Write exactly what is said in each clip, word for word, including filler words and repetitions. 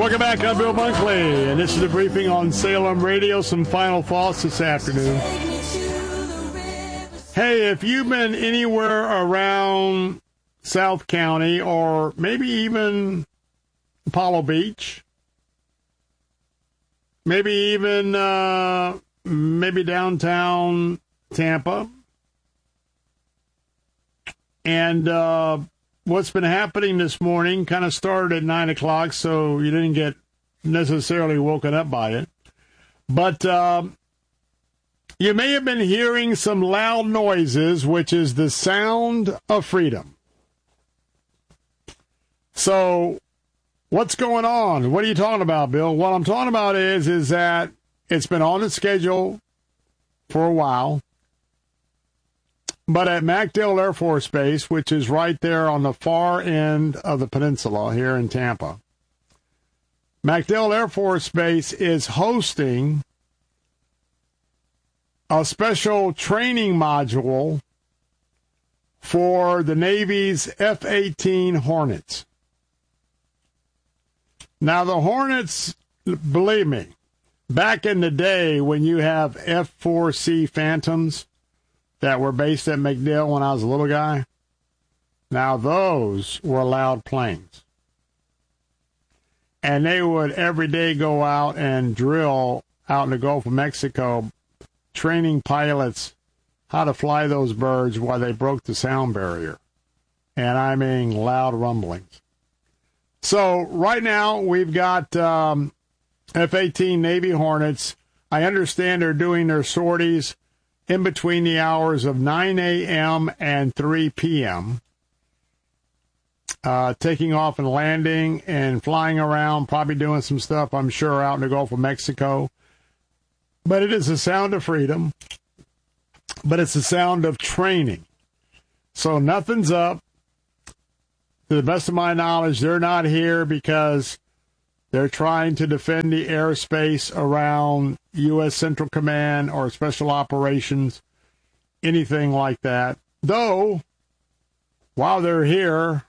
Welcome back. I'm Bill Bunkley, and this is a briefing on Salem Radio. Some final thoughts this afternoon. Hey, if you've been anywhere around South County or maybe even Apollo Beach, maybe even uh, maybe downtown Tampa, and uh, what's been happening this morning kind of started at nine o'clock, so you didn't get necessarily woken up by it. But uh, you may have been hearing some loud noises, which is the sound of freedom. So what's going on? What are you talking about, Bill? What I'm talking about is, is that it's been on the schedule for a while. But at MacDill Air Force Base, which is right there on the far end of the peninsula here in Tampa, MacDill Air Force Base is hosting a special training module for the Navy's F eighteen Hornets. Now, the Hornets, believe me, back in the day when you have F four C Phantoms that were based at MacDill when I was a little guy, now those were loud planes. And they would every day go out and drill out in the Gulf of Mexico, training pilots how to fly those birds while they broke the sound barrier. And I mean loud rumblings. So right now we've got um, F eighteen Navy Hornets. I understand they're doing their sorties in between the hours of nine a.m. and three p.m., uh, taking off and landing and flying around, probably doing some stuff, I'm sure, out in the Gulf of Mexico. But it is the sound of freedom, but it's the sound of training. So nothing's up. To the best of my knowledge, they're not here because they're trying to defend the airspace around U S Central Command or Special Operations, anything like that. Though, while they're here,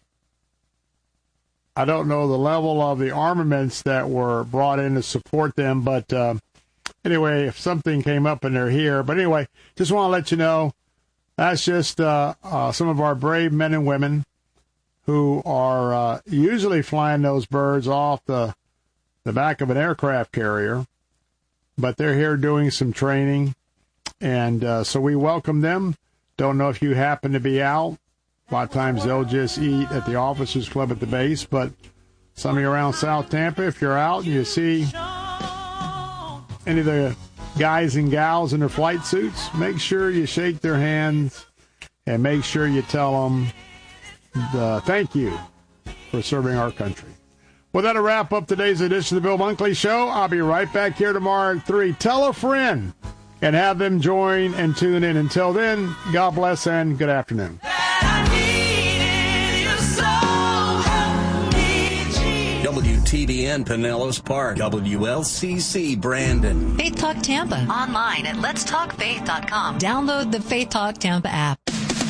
I don't know the level of the armaments that were brought in to support them. But uh, anyway, if something came up and they're here. But anyway, just want to let you know, that's just uh, uh, some of our brave men and women who are uh, usually flying those birds off the the back of an aircraft carrier, but they're here doing some training, and uh, so we welcome them. Don't know if you happen to be out. A lot of times they'll just eat at the officers' club at the base, but some of you around South Tampa, if you're out and you see any of the guys and gals in their flight suits, make sure you shake their hands and make sure you tell them the thank you for serving our country. Well, that'll wrap up today's edition of the Bill Bunkley Show. I'll be right back here tomorrow at three. Tell a friend and have them join and tune in. Until then, God bless and good afternoon. W T B N Pinellas Park, W L C C Brandon. Faith Talk Tampa. Online at lets talk faith dot com. Download the Faith Talk Tampa app.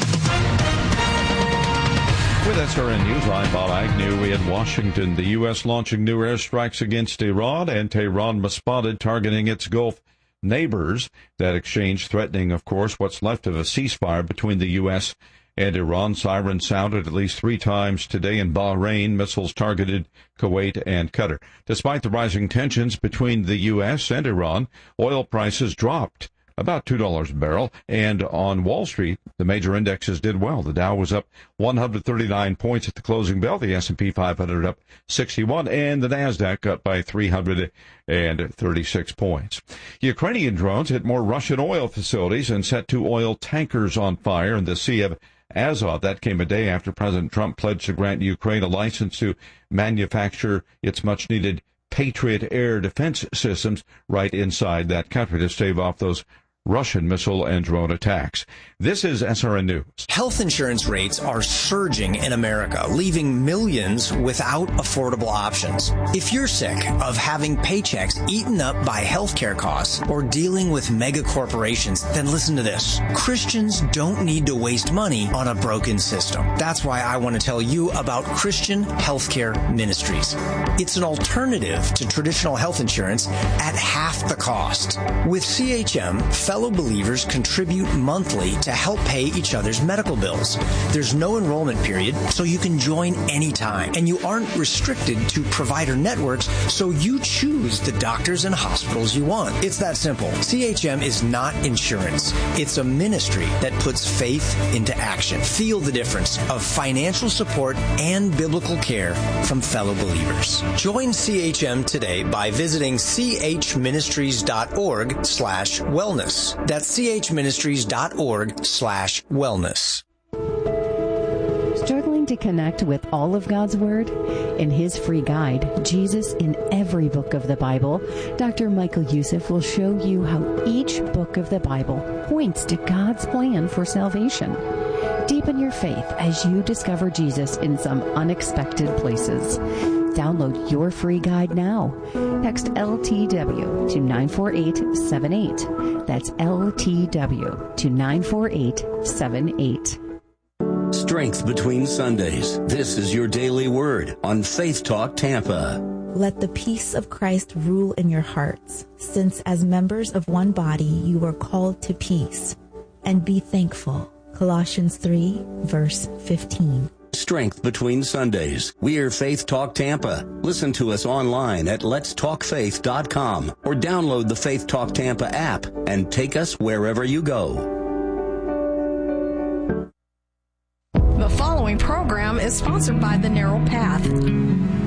With S R N Newsline, Bob Agnew in Washington. The U S launching new airstrikes against Iran, and Tehran responded, targeting its Gulf neighbors. That exchange threatening, of course, what's left of a ceasefire between the U S and Iran. Sirens sounded at least three times today in Bahrain. Missiles targeted Kuwait and Qatar. Despite the rising tensions between the U S and Iran, oil prices dropped about two dollars a barrel, and on Wall Street, the major indexes did well. The Dow was up one hundred thirty-nine points at the closing bell, the S and P five hundred up sixty-one, and the NASDAQ up by three hundred thirty-six points. Ukrainian drones hit more Russian oil facilities and set two oil tankers on fire in the Sea of Azov. That came a day after President Trump pledged to grant Ukraine a license to manufacture its much-needed Patriot air defense systems right inside that country to stave off those Russian missile and drone attacks. This is S R N News. Health insurance rates are surging in America, leaving millions without affordable options. If you're sick of having paychecks eaten up by healthcare costs or dealing with mega corporations, then listen to this. Christians don't need to waste money on a broken system. That's why I want to tell you about Christian Healthcare Ministries. It's an alternative to traditional health insurance at half the cost. With C H M, fellow believers contribute monthly to help pay each other's medical bills. There's no enrollment period, so you can join anytime. And you aren't restricted to provider networks, so you choose the doctors and hospitals you want. It's that simple. C H M is not insurance. It's a ministry that puts faith into action. Feel the difference of financial support and biblical care from fellow believers. Join C H M today by visiting chministries.org slash wellness. That's chministries.org slash wellness. Struggling to connect with all of God's Word? In his free guide, Jesus in Every Book of the Bible, Doctor Michael Youssef will show you how each book of the Bible points to God's plan for salvation. Deepen your faith as you discover Jesus in some unexpected places. Download your free guide now. Text L T W to nine four eight seven eight. That's L T W to nine four eight seven eight. Strength Between Sundays. This is your daily word on Faith Talk Tampa. Let the peace of Christ rule in your hearts, since as members of one body you are called to peace. And be thankful. Colossians three, verse fifteen. Strength Between Sundays. We're Faith Talk Tampa. Listen to us online at lets talk faith dot com or download the Faith Talk Tampa app and take us wherever you go. The following program is sponsored by The Narrow Path.